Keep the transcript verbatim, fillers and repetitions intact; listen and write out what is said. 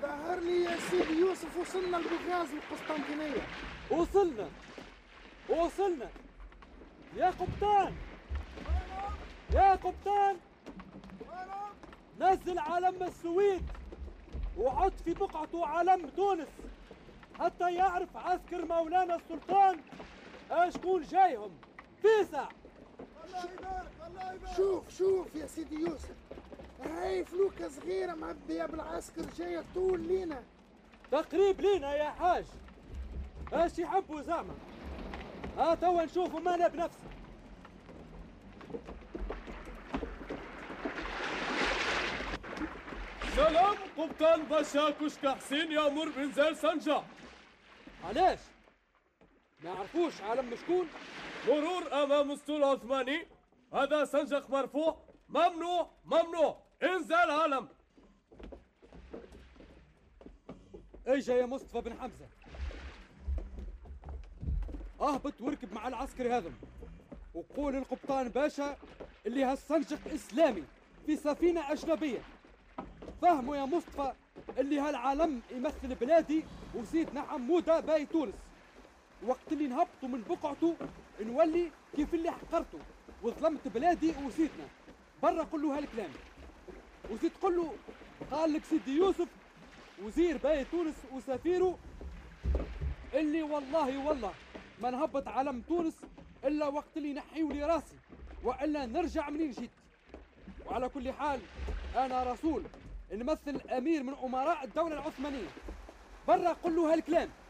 ظهر لي يا سيدي يوسف وصلنا لبوغاز القسطنطينية. وصلنا وصلنا يا قبطان، يا قبطان نزل علم السويد وحط في بقعته علم تونس حتى يعرف عسكر مولانا السلطان اشكون جايهم. فيسع. الله يبارك الله يبارك. شوف شوف يا سيدي يوسف، هاي فلوكة صغيرة معبية بالعسكر جاية طول لينا. تقريب لينا يا حاج، اش يحبوا زعما؟ ها توا نشوفوا مانا بنفسي. سلام قبطان باشا كشك حسين يامر بنزال سنجة. علاش؟ ما يعرفوش عالم شكون؟ مرور امام اسطول عثماني، هذا سنجق مرفوع، ممنوع ممنوع، انزل عالم. اجا يا مصطفى بن حمزة، اهبط واركب مع العسكري هذم وقول القبطان باشا اللي هالسنجق اسلامي في سفينة اجنبية. فهموا يا مصطفى اللي هالعالم يمثل بلادي وسيدنا حمودة باي تونس. وقت اللي نهبطوا من بقعته نولي كيف اللي حقرته وظلمت بلادي وسيدنا. برا قل له هالكلام وزيد قل له قال لك سيدي يوسف وزير باي تونس وسفيره اللي والله والله ما نهبط علم تونس الا وقت اللي نحيوا لي راسي والا نرجع منين جيت. وعلى كل حال انا رسول نمثل امير من امراء الدولة العثمانية. برا قل له هالكلام.